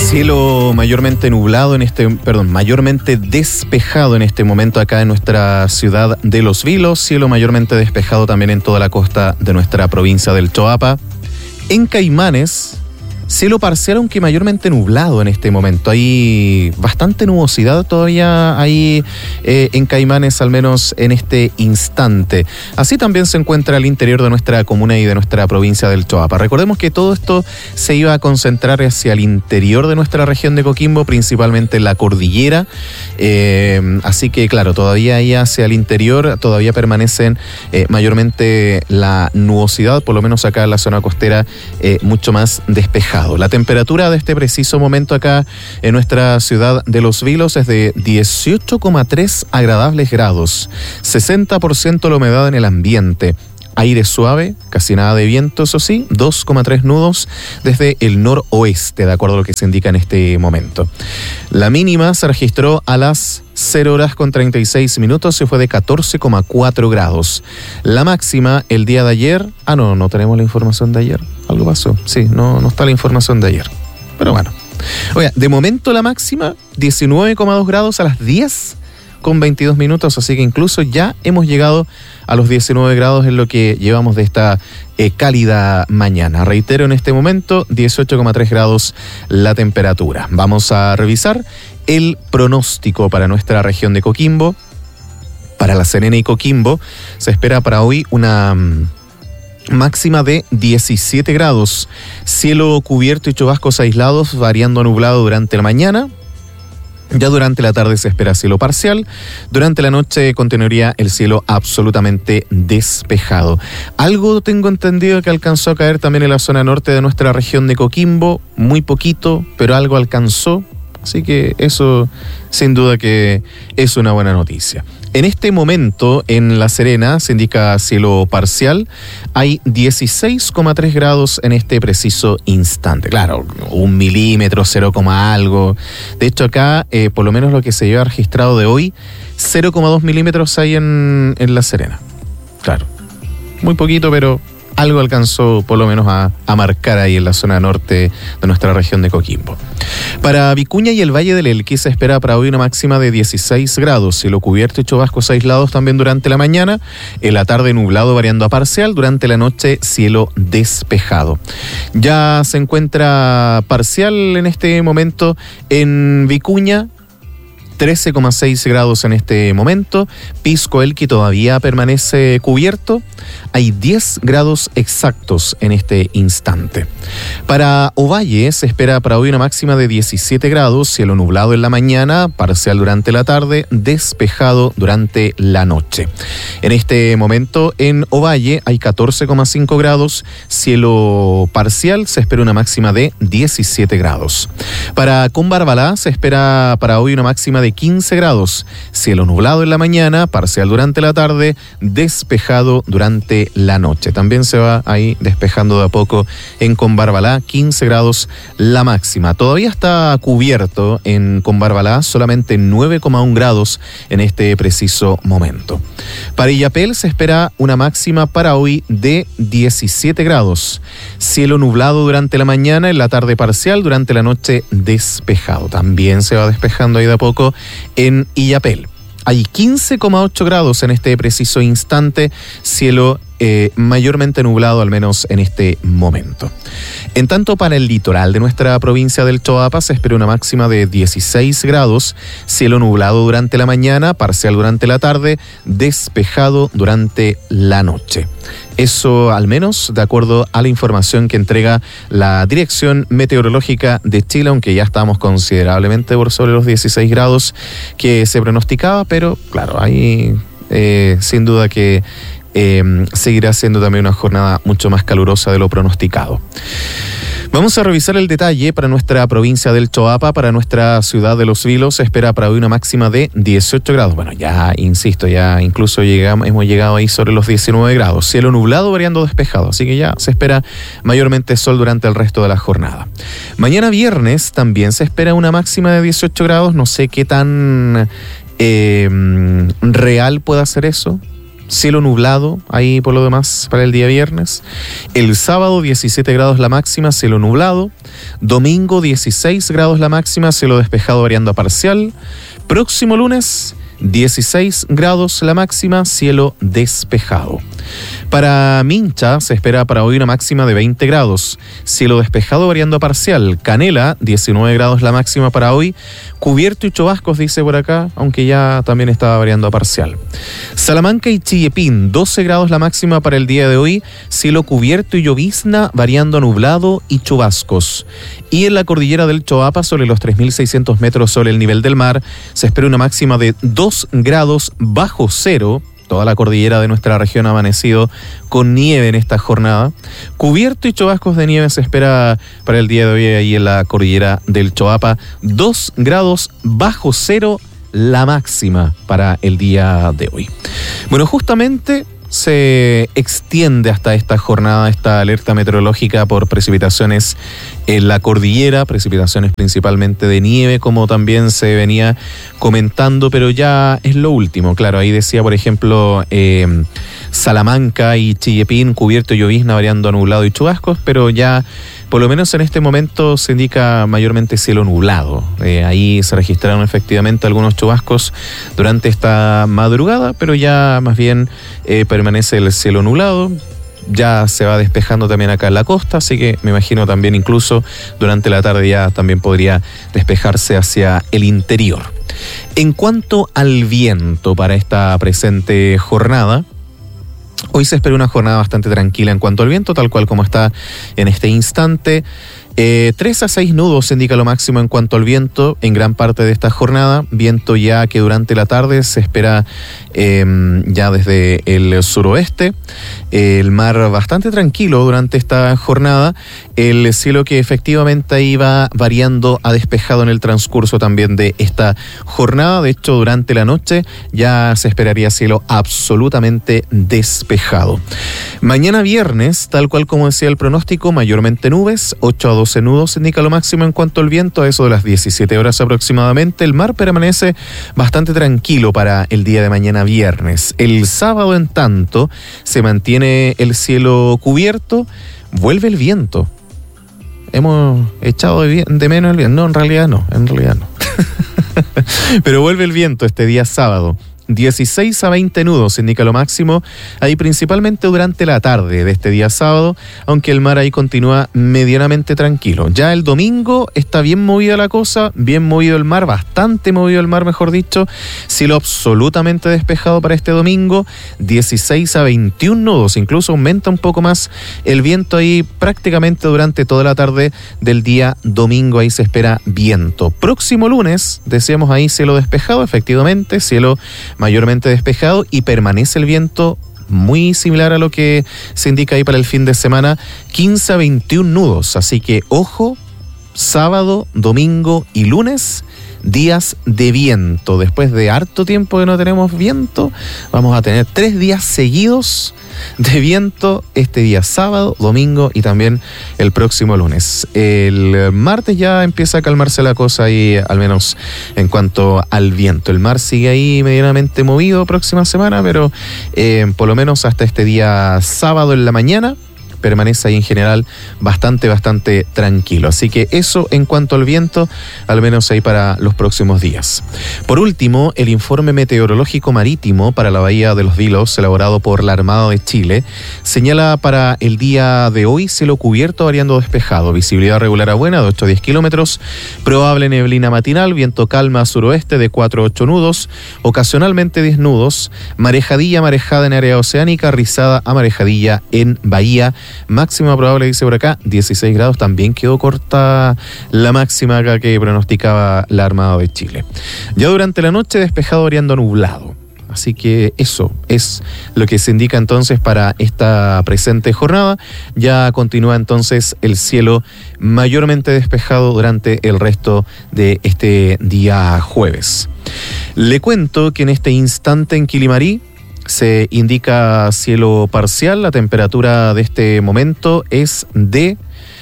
Cielo mayormente nublado mayormente despejado en este momento acá en nuestra ciudad de Los Vilos. Cielo mayormente despejado también en toda la costa de nuestra provincia del Choapa. En Caimanes, cielo parcial aunque mayormente nublado en este momento. Hay bastante nubosidad todavía ahí en Caimanes, al menos en este instante. Así también se encuentra al interior de nuestra comuna y de nuestra provincia del Choapa. Recordemos que todo esto se iba a concentrar hacia el interior de nuestra región de Coquimbo, principalmente en la cordillera. Así que claro, todavía ahí hacia el interior todavía permanecen mayormente la nubosidad, por lo menos acá en la zona costera, mucho más despejada. La temperatura de este preciso momento acá en nuestra ciudad de Los Vilos es de 18,3 agradables grados, 60% la humedad en el ambiente, aire suave, casi nada de viento, eso sí, 2,3 nudos desde el noroeste, de acuerdo a lo que se indica en este momento. La mínima se registró a las 0 horas con 36 minutos y fue de 14,4 grados. La máxima el día de ayer... no tenemos la información de ayer. Algo pasó. Sí, no está la información de ayer. Pero bueno. Oiga, de momento la máxima, 19,2 grados a las 10 con 22 minutos, así que incluso ya hemos llegado a los 19 grados en lo que llevamos de esta cálida mañana. Reitero, en este momento 18,3 grados la temperatura. Vamos a revisar el pronóstico para nuestra región de Coquimbo. Para La Serena y Coquimbo se espera para hoy una máxima de 17 grados. Cielo cubierto y chubascos aislados, variando a nublado durante la mañana. Ya durante la tarde se espera cielo parcial. Durante la noche continuaría el cielo absolutamente despejado. Algo tengo entendido que alcanzó a caer también en la zona norte de nuestra región de Coquimbo. Muy poquito, pero algo alcanzó. Así que eso sin duda que es una buena noticia. En este momento en La Serena se indica cielo parcial. Hay 16,3 grados en este preciso instante. Claro, 1 milímetro, 0, algo. De hecho acá, por lo menos lo que se lleva registrado de hoy, 0,2 milímetros hay en La Serena. Claro, muy poquito, pero algo alcanzó por lo menos a marcar ahí en la zona norte de nuestra región de Coquimbo. Para Vicuña y el Valle del Elqui se espera para hoy una máxima de 16 grados, cielo cubierto y chubascos aislados también durante la mañana, en la tarde nublado variando a parcial, durante la noche cielo despejado. Ya se encuentra parcial en este momento en Vicuña, 13,6 grados en este momento. Pisco Elqui todavía permanece cubierto. Hay 10 grados exactos en este instante. Para Ovalle se espera para hoy una máxima de 17 grados, cielo nublado en la mañana, parcial durante la tarde, despejado durante la noche. En este momento en Ovalle hay 14,5 grados, cielo parcial, se espera una máxima de 17 grados. Para Combarbalá se espera para hoy una máxima de 15 grados, cielo nublado en la mañana, parcial durante la tarde, despejado durante la noche. También se va ahí despejando de a poco en Combarbalá, 15 grados la máxima. Todavía está cubierto en Combarbalá, solamente 9,1 grados en este preciso momento. Para Illapel se espera una máxima para hoy de 17 grados. Cielo nublado durante la mañana, en la tarde parcial, durante la noche despejado. También se va despejando ahí de a poco en Illapel. Hay 15,8 grados en este preciso instante, cielo mayormente nublado, al menos en este momento. En tanto, para el litoral de nuestra provincia del Choapa se espera una máxima de 16 grados, cielo nublado durante la mañana, parcial durante la tarde, despejado durante la noche. Eso al menos de acuerdo a la información que entrega la Dirección Meteorológica de Chile, aunque ya estamos considerablemente por sobre los 16 grados que se pronosticaba, pero claro, ahí sin duda que seguirá siendo también una jornada mucho más calurosa de lo pronosticado. Vamos a revisar el detalle para nuestra provincia del Choapa. Para nuestra ciudad de Los Vilos se espera para hoy una máxima de 18 grados. Bueno, ya insisto, ya incluso hemos llegado ahí sobre los 19 grados. Cielo nublado variando despejado, así que ya se espera mayormente sol durante el resto de la jornada. Mañana viernes también se espera una máxima de 18 grados. No sé qué tan real pueda ser eso. cielo nublado ahí por lo demás para el día viernes. El sábado 17 grados la máxima, cielo nublado. Domingo 16 grados la máxima, cielo despejado variando a parcial. Próximo lunes 16 grados la máxima, cielo despejado. Para Mincha se espera para hoy una máxima de 20 grados, cielo despejado variando a parcial. Canela, 19 grados la máxima para hoy, cubierto y chubascos dice por acá, aunque ya también estaba variando a parcial. Salamanca y Chillepín, 12 grados la máxima para el día de hoy, cielo cubierto y llovizna variando a nublado y chubascos. Y en la cordillera del Choapa, sobre los 3.600 metros sobre el nivel del mar, se espera una máxima de 2 grados bajo cero. Toda la cordillera de nuestra región ha amanecido con nieve en esta jornada. Cubierto y chubascos de nieve se espera para el día de hoy ahí en la cordillera del Choapa. 2 grados bajo cero la máxima para el día de hoy. Bueno, justamente se extiende hasta esta jornada esta alerta meteorológica por precipitaciones en la cordillera, precipitaciones principalmente de nieve, como también se venía comentando, pero ya es lo último. Claro, ahí decía, por ejemplo, Salamanca y Chillepín, cubierto y llovizna variando a nublado y chubascos, pero ya por lo menos en este momento se indica mayormente cielo nublado. Ahí se registraron efectivamente algunos chubascos durante esta madrugada, pero ya más bien permanece el cielo nublado. Ya se va despejando también acá en la costa, así que me imagino también incluso durante la tarde ya también podría despejarse hacia el interior. En cuanto al viento para esta presente jornada, hoy se espera una jornada bastante tranquila en cuanto al viento, tal cual como está en este instante. 3 a 6 nudos se indica lo máximo en cuanto al viento en gran parte de esta jornada. Viento ya que durante la tarde se espera ya desde el suroeste. El mar bastante tranquilo durante esta jornada. El cielo que efectivamente iba variando a despejado en el transcurso también de esta jornada. De hecho, durante la noche ya se esperaría cielo absolutamente despejado. Mañana viernes, tal cual como decía el pronóstico, mayormente nubes, 8 a 12 nudos indica lo máximo en cuanto al viento, a eso de las 17 horas aproximadamente. El mar permanece bastante tranquilo para el día de mañana viernes. El sábado, en tanto, se mantiene el cielo cubierto, vuelve el viento. Hemos echado de menos el viento. No, en realidad no. Pero vuelve el viento este día sábado. 16 a 20 nudos indica lo máximo, ahí principalmente durante la tarde de este día sábado, aunque el mar ahí continúa medianamente tranquilo. Ya el domingo está bien movida la cosa, bien movido el mar, bastante movido el mar mejor dicho, cielo absolutamente despejado para este domingo, 16 a 21 nudos, incluso aumenta un poco más el viento ahí prácticamente durante toda la tarde del día domingo, ahí se espera viento. Próximo lunes, decíamos ahí cielo despejado, efectivamente, cielo mayormente despejado y permanece el viento muy similar a lo que se indica ahí para el fin de semana, 15 a 21 nudos, así que ojo, sábado, domingo y lunes, días de viento. Después de harto tiempo que no tenemos viento, vamos a tener 3 días seguidos de viento, este día sábado, domingo y también el próximo lunes. El martes ya empieza a calmarse la cosa ahí, al menos en cuanto al viento. El mar sigue ahí medianamente movido próxima semana, pero por lo menos hasta este día sábado en la mañana permanece ahí en general bastante tranquilo. Así que eso en cuanto al viento, al menos ahí para los próximos días. Por último, el informe meteorológico marítimo para la Bahía de los Vilos, elaborado por la Armada de Chile, señala para el día de hoy cielo cubierto variando despejado, visibilidad regular a buena de 8 a 10 kilómetros, probable neblina matinal, viento calma suroeste de 4 a 8 nudos, ocasionalmente 10 nudos, marejada en área oceánica, rizada a marejadilla en bahía. Máxima probable, dice por acá, 16 grados. También quedó corta la máxima acá que pronosticaba la Armada de Chile. Ya durante la noche despejado variando a nublado. Así que eso es lo que se indica entonces para esta presente jornada. Ya continúa entonces el cielo mayormente despejado durante el resto de este día jueves. Le cuento que en este instante en Quilimarí se indica cielo parcial. La temperatura de este momento es de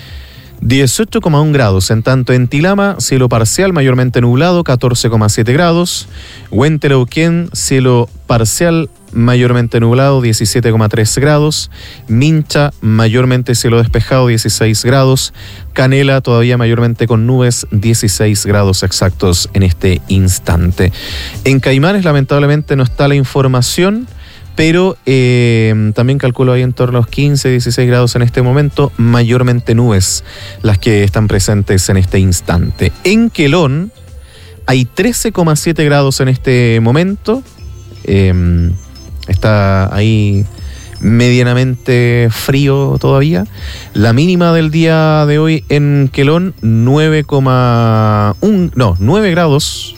18,1 grados. En tanto en Tilama, cielo parcial, mayormente nublado, 14,7 grados. Huentelauquén, cielo parcial, mayormente nublado, 17,3 grados. Mincha, mayormente cielo despejado, 16 grados. Canela, todavía mayormente con nubes, 16 grados exactos en este instante. En Caimanes, lamentablemente, no está la información, pero también calculo ahí en torno a los 15, 16 grados en este momento, mayormente nubes las que están presentes en este instante. En Quelón hay 13,7 grados en este momento. Está ahí medianamente frío todavía. La mínima del día de hoy en Quelón, 9 grados.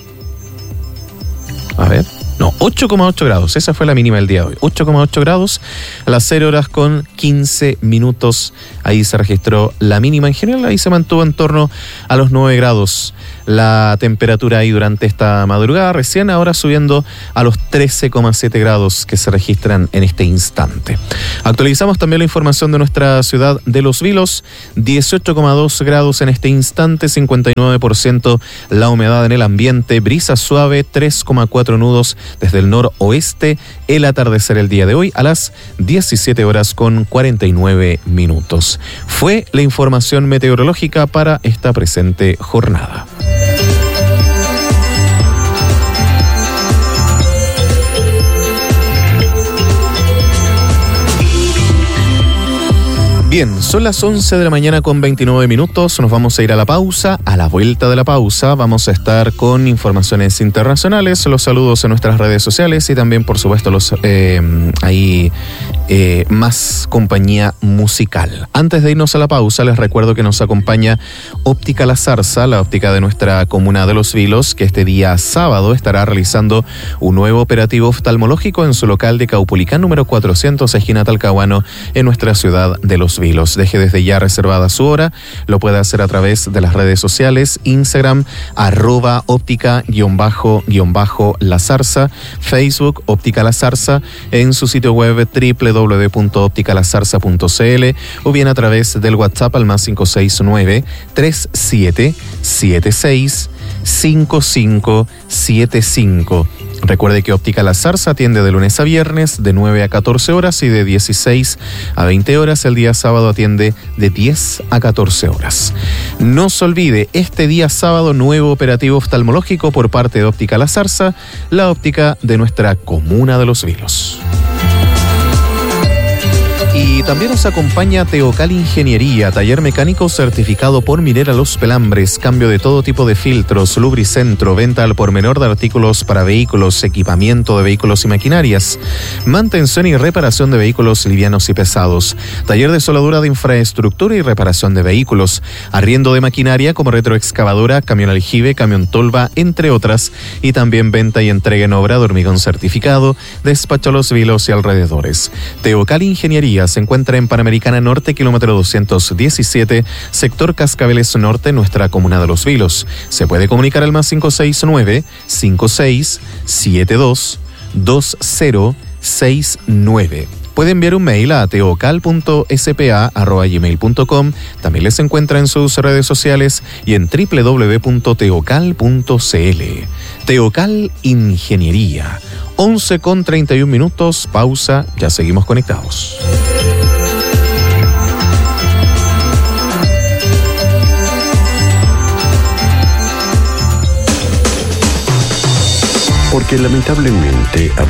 A ver. No, 8,8 grados. Esa fue la mínima del día de hoy. 8,8 grados a las 0 horas con 15 minutos. Ahí se registró la mínima. En general, ahí se mantuvo en torno a los 9 grados. La temperatura ahí durante esta madrugada, recién ahora subiendo a los 13,7 grados que se registran en este instante. Actualizamos también la información de nuestra ciudad de Los Vilos, 18,2 grados en este instante, 59% la humedad en el ambiente, brisa suave, 3,4 nudos desde el noroeste, el atardecer el día de hoy a las 17 horas con 49 minutos. Fue la información meteorológica para esta presente jornada. Bien, son las 11 de la mañana con 29 minutos, nos vamos a ir a la pausa. A la vuelta de la pausa vamos a estar con informaciones internacionales, los saludos en nuestras redes sociales y también, por supuesto, más compañía musical. Antes de irnos a la pausa, les recuerdo que nos acompaña Óptica La Zarza, la óptica de nuestra comuna de Los Vilos, que este día sábado estará realizando un nuevo operativo oftalmológico en su local de Caupolicán número 400, esquina Talcahuano, en nuestra ciudad de Los Vilos. Deje desde ya reservada su hora, lo puede hacer a través de las redes sociales, Instagram, @óptica_La Zarza, Facebook, Óptica La Zarza, en su sitio web www.opticalazarza.cl o bien a través del WhatsApp al +569 3776 5575. Recuerde que Óptica La Zarza atiende de lunes a viernes de 9 a 14 horas y de 16 a 20 horas. El día sábado atiende de 10 a 14 horas. No se olvide, este día sábado nuevo operativo oftalmológico por parte de Óptica La Zarza, la óptica de nuestra comuna de Los Vilos. Y también nos acompaña Teocal Ingeniería, taller mecánico certificado por Minera Los Pelambres, cambio de todo tipo de filtros, lubricentro, venta al por menor de artículos para vehículos, equipamiento de vehículos y maquinarias, mantención y reparación de vehículos livianos y pesados, taller de soldadura de infraestructura y reparación de vehículos, arriendo de maquinaria como retroexcavadora, camión aljibe, camión tolva, entre otras, y también venta y entrega en obra de hormigón certificado, despacho a Los Vilos y alrededores. Teocal Ingeniería se encuentra en Panamericana Norte, kilómetro 217, sector Cascabeles Norte, nuestra comuna de Los Vilos. Se puede comunicar al +569 5672 2069. Puede enviar un mail a teocal.spa@gmail.com. También les encuentra en sus redes sociales y en www.teocal.cl. Teocal Ingeniería. 11:31, pausa, ya seguimos conectados. Porque lamentablemente a